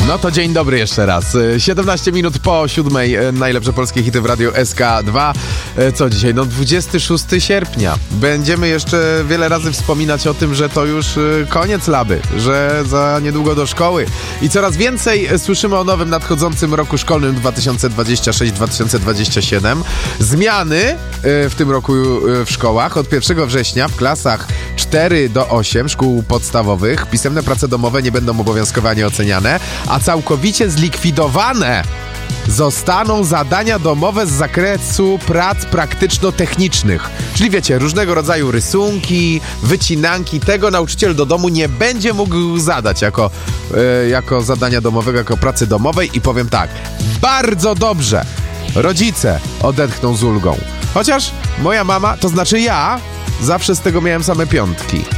No to dzień dobry jeszcze raz. 17 minut po 7. Najlepsze polskie hity w radiu SK2. Co dzisiaj? No 26 sierpnia. Będziemy jeszcze wiele razy wspominać o tym, że to już koniec laby, że za niedługo do szkoły. I coraz więcej słyszymy o nowym nadchodzącym roku szkolnym 2026-2027. Zmiany w tym roku w szkołach. Od 1 września w klasach 4 do 8 szkół podstawowych pisemne prace domowe nie będą obowiązkowe ani oceniane, a całkowicie zlikwidowane zostaną zadania domowe z zakresu prac praktyczno-technicznych. Czyli wiecie, różnego rodzaju rysunki, wycinanki. Tego nauczyciel do domu nie będzie mógł zadać jako zadania domowego, jako pracy domowej. I powiem tak, bardzo dobrze. Rodzice odetchną z ulgą. Chociaż moja mama, to znaczy ja, zawsze z tego miałem same piątki.